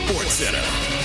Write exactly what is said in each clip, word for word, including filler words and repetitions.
Sports Center.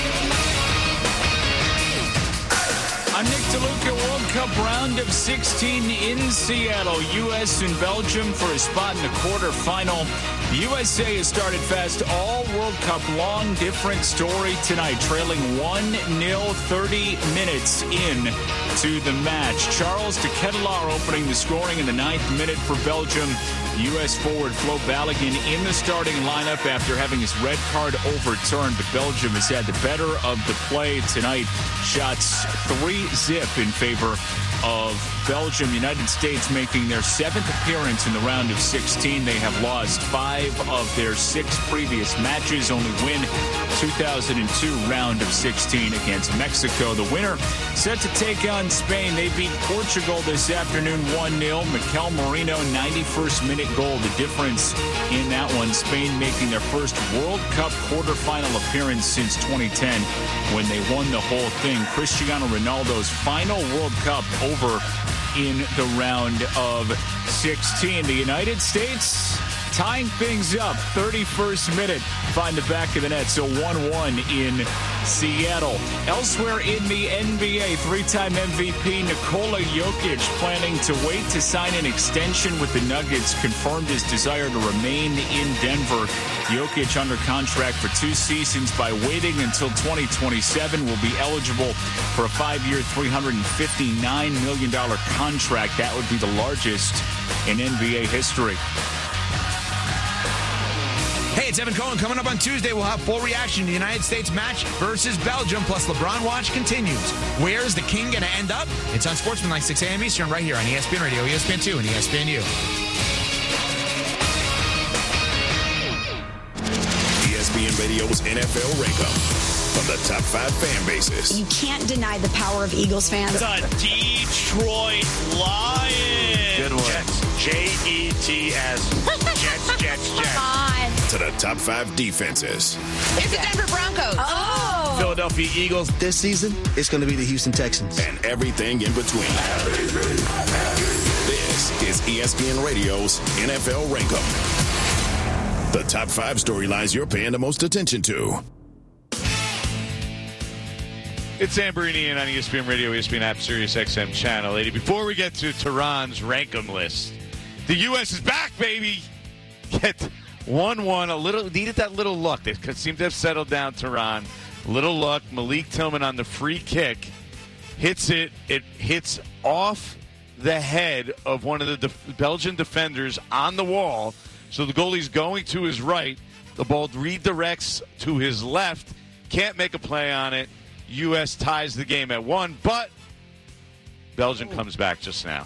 I'm Nick DeLuca. World Cup round of sixteen in Seattle. U S and Belgium for a spot in the quarterfinal. The U S A has started fast all World Cup long. Different story tonight. Trailing one nil, thirty minutes in to the match. Charles de Ketelaere opening the scoring in the ninth minute for Belgium. U S forward Flo Balogun in the starting lineup after having his red card overturned. But Belgium has had the better of the play tonight. Shots three zip in favor of Belgium. United States making their seventh appearance in the round of sixteen. They have lost five of their six previous matches. Only win two thousand two round of sixteen against Mexico. The winner set to take on Spain. They beat Portugal this afternoon one nil. Mikel Merino, ninety-first minute goal. The difference in that one, Spain making their first World Cup quarterfinal appearance since twenty ten when they won the whole thing. Cristiano Ronaldo's final World Cup over in the round of sixteen. The United States tying things up. thirty-first minute. Find the back of the net. So one one in Seattle. Elsewhere in the N B A, three-time M V P Nikola Jokic planning to wait to sign an extension with the Nuggets. Confirmed his desire to remain in Denver. Jokic under contract for two seasons. By waiting until twenty twenty-seven, will be eligible for a five-year, three hundred fifty-nine million dollars contract. That would be the largest in N B A history. Hey, it's Evan Cohen. Coming up on Tuesday, we'll have full reaction to the United States match versus Belgium, plus LeBron Watch continues. Where's the king going to end up? It's on Sportsmanlike, six a.m. Eastern, right here on E S P N Radio, E S P N two, and E S P N U. E S P N Radio's N F L Rankum from the top five fan bases. You can't deny the power of Eagles fans. The Detroit Lions. Good one. Jets. J E T S. Jets, Jets, Jets. Come on. To the top five defenses. It's the Denver Broncos. Oh. Philadelphia Eagles. This season, it's going to be the Houston Texans. And everything in between. This is E S P N Radio's N F L Rankum. The top five storylines you're paying the most attention to. It's Zamborini and on E S P N Radio, E S P N app, Sirius X M Channel eighty. Before we get to Tehran's Rankum list, the U S is back, baby. Get one one. A little needed that little luck. They seem to have settled down. Tehran, little luck. Malik Tillman on the free kick hits it. It hits off the head of one of the def- Belgian defenders on the wall. So the goalie's going to his right. The ball redirects to his left. Can't make a play on it. U S ties the game at one, but Belgium comes back just now.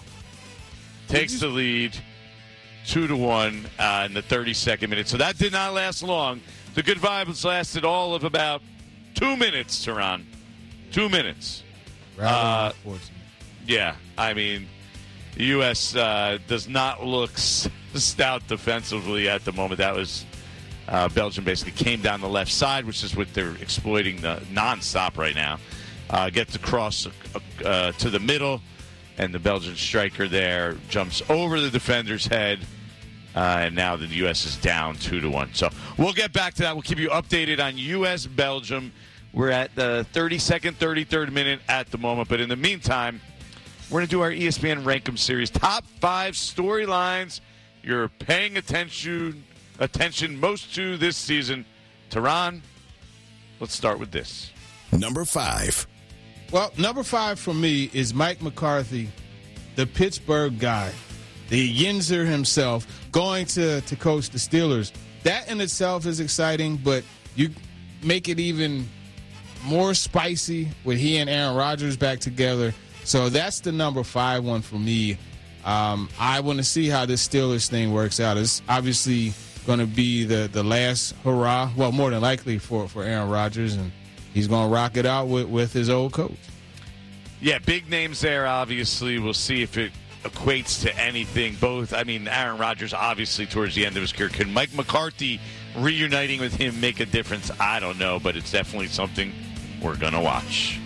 Takes the lead, two to one uh, in the thirty-second minute. So that did not last long. The good vibes lasted all of about two minutes, Tehran. Two minutes. Uh, yeah, I mean, the U S uh, does not look stout defensively at the moment. That was uh, Belgium basically came down the left side, which is what they're exploiting the nonstop right now. Uh, gets across uh, to the middle, and the Belgian striker there jumps over the defender's head, uh, and now the U S is down two to one. So we'll get back to that. We'll keep you updated on U S Belgium. We're at the thirty-second, thirty-third minute at the moment, but in the meantime, we're going to do our E S P N Rankum series. Top five storylines you're paying attention attention most to this season. Tehran, let's start with this. Number five. Well, number five for me is Mike McCarthy, the Pittsburgh guy, the Yinzer himself, going to, to coach the Steelers. That in itself is exciting, but you make it even more spicy with he and Aaron Rodgers back together. So that's the number five one for me. Um, I want to see how this Steelers thing works out. It's obviously going to be the, the last hurrah, well, more than likely for, for Aaron Rodgers, and he's going to rock it out with, with his old coach. Yeah, big names there, obviously. We'll see if it equates to anything. Both, I mean, Aaron Rodgers, obviously, towards the end of his career. Can Mike McCarthy reuniting with him make a difference? I don't know, but it's definitely something we're going to watch.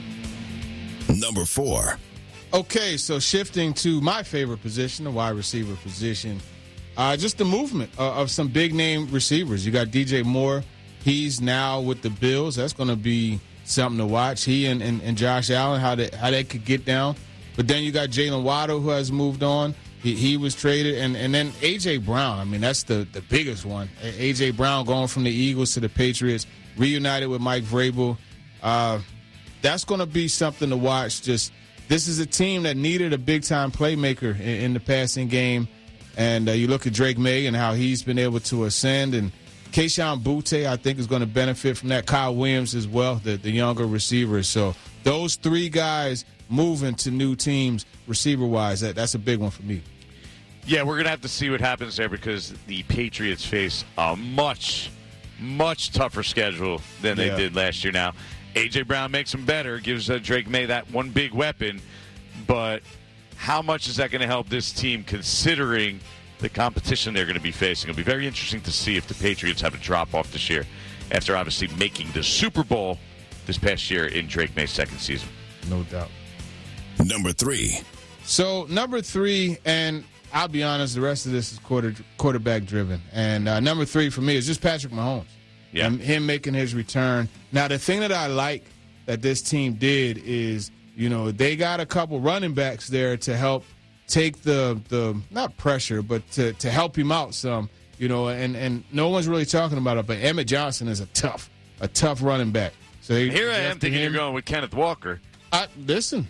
Number four. Okay, so shifting to my favorite position, the wide receiver position. Uh, just the movement uh, of some big-name receivers. You got D J Moore He's now with the Bills. That's going to be something to watch. He and, and, and Josh Allen, how they, how they could get down. But then you got Jalen Waddle, who has moved on. He, he was traded. And, and then A J. Brown, I mean, that's the, the biggest one. A J. Brown going from the Eagles to the Patriots, reunited with Mike Vrabel. Uh, that's going to be something to watch. Just this is a team that needed a big-time playmaker in, in the passing game. And uh, you look at Drake May and how he's been able to ascend. And Kayshon Boutte, I think, is going to benefit from that. Kyle Williams as well, the, the younger receivers. So those three guys moving to new teams receiver-wise, that, that's a big one for me. Yeah, we're going to have to see what happens there because the Patriots face a much, much tougher schedule than they Yeah. did last year now. A J. Brown makes them better, gives uh, Drake May that one big weapon, but how much is that going to help this team considering the competition they're going to be facing? It'll be very interesting to see if the Patriots have a drop-off this year after obviously making the Super Bowl this past year in Drake May's second season. No doubt. Number three. So number three, and I'll be honest, the rest of this is quarter quarterback driven. And uh, number three for me is just Patrick Mahomes. Yeah. And him making his return. Now, the thing that I like that this team did is, you know, they got a couple running backs there to help take the, the not pressure, but to, to help him out some, you know, and, and no one's really talking about it, but Emmett Johnson is a tough, a tough running back. So they, Here I am drafted thinking him. you're going with Kenneth Walker. I, listen,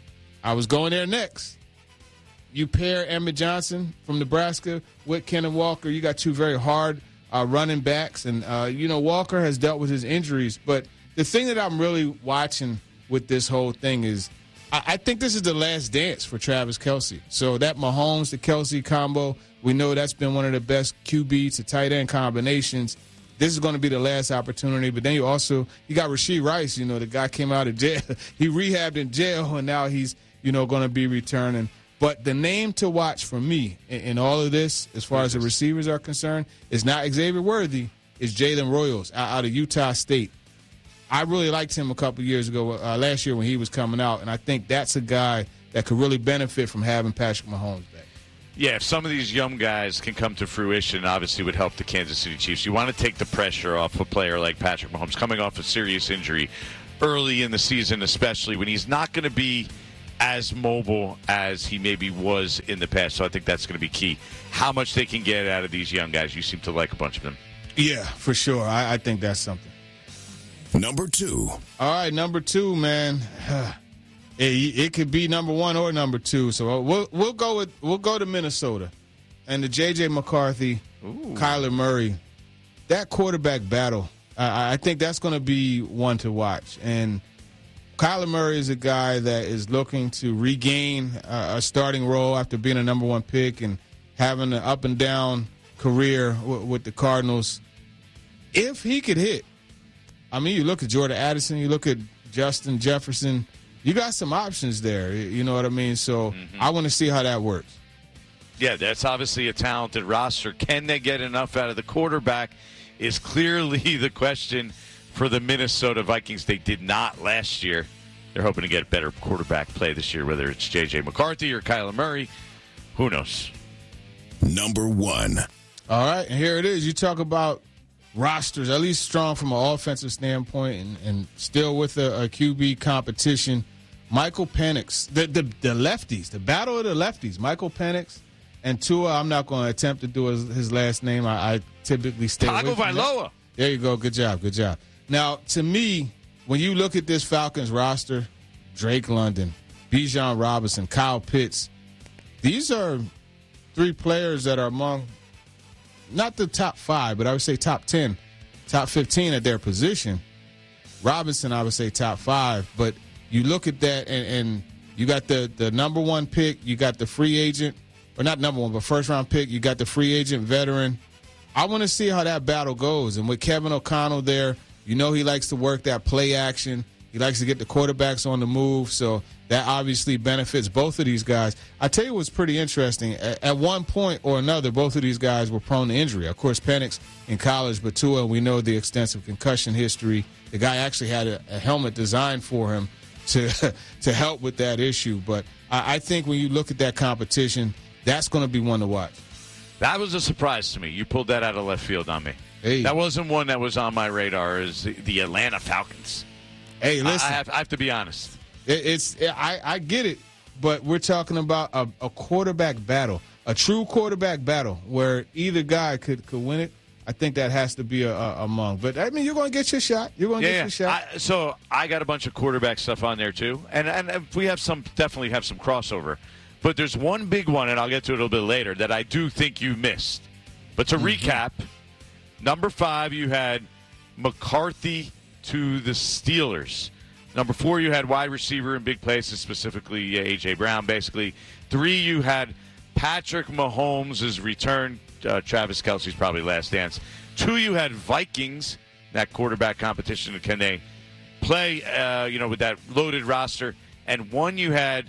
I was going there next. You pair Emmett Johnson from Nebraska with Kenneth Walker. You got two very hard uh, running backs. And, uh, you know, Walker has dealt with his injuries. But the thing that I'm really watching with this whole thing is I, I think this is the last dance for Travis Kelce. So that Mahomes to Kelce combo, we know that's been one of the best Q B to tight end combinations. This is going to be the last opportunity. But then you also, you got Rashee Rice, you know, the guy came out of jail. He rehabbed in jail, and now he's, you know, going to be returning. But the name to watch for me in, in all of this, as far as the receivers are concerned, is not Xavier Worthy. It's Jalen Royals out, out of Utah State. I really liked him a couple years ago, uh, last year when he was coming out, and I think that's a guy that could really benefit from having Patrick Mahomes back. Yeah, if some of these young guys can come to fruition, obviously would help the Kansas City Chiefs. You want to take the pressure off a player like Patrick Mahomes coming off a serious injury early in the season, especially when he's not going to be as mobile as he maybe was in the past. So I think that's going to be key. How much they can get out of these young guys. You seem to like a bunch of them. Yeah, for sure. I, I think that's something. Number two. All right, number two, man. It, it could be number one or number two. So we'll we'll go with we'll go to Minnesota, and the J J McCarthy, Ooh. Kyler Murray, that quarterback battle. I, I think that's going to be one to watch. And Kyler Murray is a guy that is looking to regain a, a starting role after being a number one pick and having an up and down career w- with the Cardinals. If he could hit, I mean, you look at Jordan Addison, you look at Justin Jefferson. You got some options there, you know what I mean? So mm-hmm. I want to see how that works. Yeah, that's obviously a talented roster. Can they get enough out of the quarterback is clearly the question for the Minnesota Vikings. They did not last year. They're hoping to get better quarterback play this year, whether it's J J McCarthy or Kyler Murray. Who knows? Number one. All right, and here it is. You talk about rosters, at least strong from an offensive standpoint and, and still with a, a Q B competition. Michael Penix, the, the the lefties, the battle of the lefties, Michael Penix and Tua. I'm not going to attempt to do his, his last name. I, I typically stay away from that. There you go. Good job. Good job. Now, to me, when you look at this Falcons roster, Drake London, Bijan Robinson, Kyle Pitts, these are three players that are among not the top five, but I would say top ten, top fifteen at their position. Robinson, I would say top five. But you look at that, and, and you got the, the number one pick, you got the free agent, or not number one, but first-round pick, you got the free agent veteran. I want to see how that battle goes. And with Kevin O'Connell there, you know he likes to work that play action. He likes to get the quarterbacks on the move, so that obviously benefits both of these guys. I tell you what's pretty interesting. At, at one point or another, both of these guys were prone to injury. Of course, Penix in college, but Tua, we know the extensive concussion history. The guy actually had a, a helmet designed for him to to help with that issue. But I, I think when you look at that competition, that's going to be one to watch. That was a surprise to me. You pulled that out of left field on me. Hey. That wasn't one that was on my radar. Is the, the Atlanta Falcons? Hey, listen. I, I, have, I have to be honest. It, it's I, I get it, but we're talking about a, a quarterback battle, a true quarterback battle where either guy could, could win it. I think that has to be a, a, among. But, I mean, you're going to get your shot. You're going to yeah, get your yeah. shot. I, so I got a bunch of quarterback stuff on there, too. And, and we have some, definitely have some crossover. But there's one big one, and I'll get to it a little bit later, that I do think you missed. But to mm-hmm. recap, number five, you had McCarthy to the Steelers. Number four, you had wide receiver in big places, specifically A J. Brown, basically. Three, you had Patrick Mahomes' return. Uh, Travis Kelce's probably last dance. Two, you had Vikings, that quarterback competition. Can they play, uh, you know, with that loaded roster? And one, you had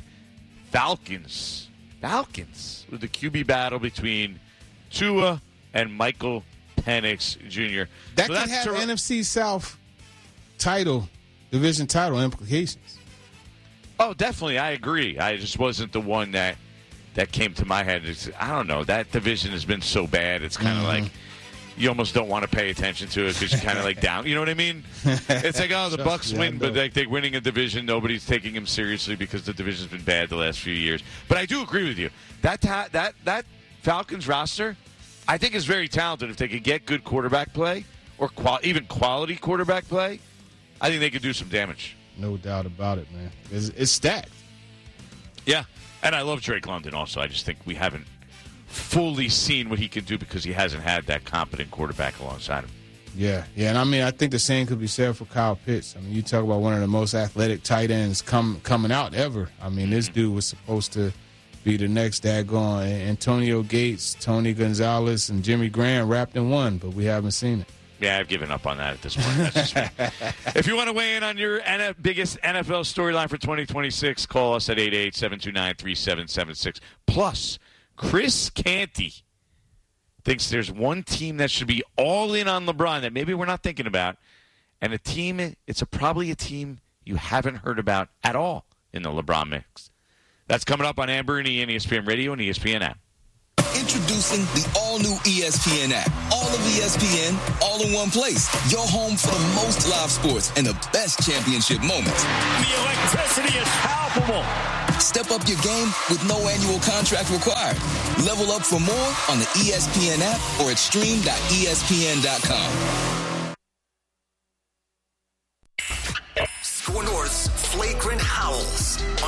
Falcons. Falcons with the Q B battle between Tua and Michael Penix Junior That so could have ter- N F C South title, division title implications. Oh, definitely. I agree. I just wasn't the one that that came to my head. It's, I don't know. That division has been so bad. It's kind of mm-hmm. like you almost don't want to pay attention to it because you're kind of like down. You know what I mean? It's like, oh, the Bucks win, but like they're winning a division. Nobody's taking them seriously because the division's been bad the last few years. But I do agree with you. That ta- that that Falcons roster, I think, is very talented. If they could get good quarterback play or qual- even quality quarterback play, I think they could do some damage. No doubt about it, man. It's, it's stacked. Yeah. And I love Drake London also. I just think we haven't fully seen what he can do because he hasn't had that competent quarterback alongside him. Yeah, yeah. And, I mean, I think the same could be said for Kyle Pitts. I mean, you talk about one of the most athletic tight ends come, coming out ever. I mean, this dude was supposed to be the next daggone Antonio Gates, Tony Gonzalez, and Jimmy Graham wrapped in one, but we haven't seen it. Yeah, I've given up on that at this point. That's just me. If you want to weigh in on your N F- biggest N F L storyline for twenty twenty-six, call us at eight eight eight, seven two nine, three seven seven six. Plus, Chris Canty thinks there's one team that should be all in on LeBron that maybe we're not thinking about, and a team, it's a, probably a team you haven't heard about at all in the LeBron mix. That's coming up on Amber and Ian, E S P N Radio and E S P N app. Introducing the all-new E S P N app. All of E S P N, all in one place. Your home for the most live sports and the best championship moments. The electricity is palpable. Step up your game with no annual contract required. Level up for more on the E S P N app or at stream dot E S P N dot com.